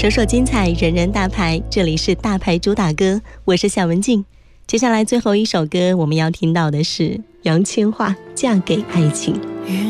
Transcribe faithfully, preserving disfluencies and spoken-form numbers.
首首精彩，人人大牌，这里是大牌主打歌，我是夏文静。接下来最后一首歌我们要听到的是杨千嬅《嫁给爱情》。